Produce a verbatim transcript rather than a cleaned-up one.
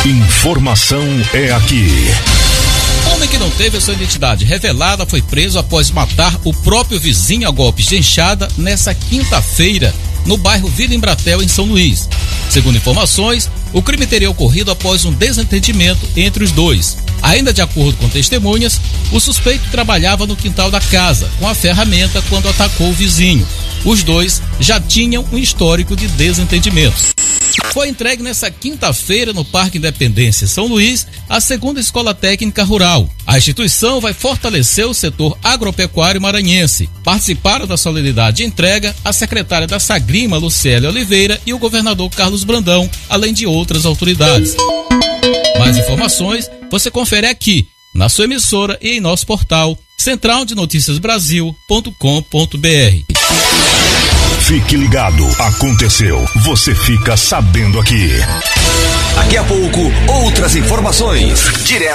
Informação é aqui. Homem que não teve a sua identidade revelada foi preso após matar o próprio vizinho a golpes de enxada nessa quinta-feira, no bairro Vila Embratel, em São Luís. Segundo informações, o crime teria ocorrido após um desentendimento entre os dois. Ainda de acordo com testemunhas, o suspeito trabalhava no quintal da casa com a ferramenta quando atacou o vizinho. Os dois já tinham um histórico de desentendimentos. Foi entregue nesta quinta-feira no Parque Independência São Luís a segunda Escola Técnica Rural. A instituição vai fortalecer o setor agropecuário maranhense. Participaram da solenidade de entrega a secretária da Sagrima, Lucélia Oliveira, e o governador Carlos Brandão, além de outras autoridades. Mais informações você confere aqui na sua emissora e em nosso portal central de noticias brasil ponto com ponto br. Fique ligado, aconteceu, você fica sabendo aqui. Daqui a pouco, outras informações, direto